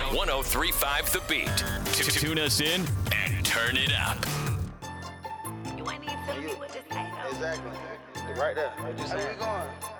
1035 The Beat. Tune us in and turn it up. You ain't even telling me what to say, though. Exactly. Right there. What you saying? Where we going?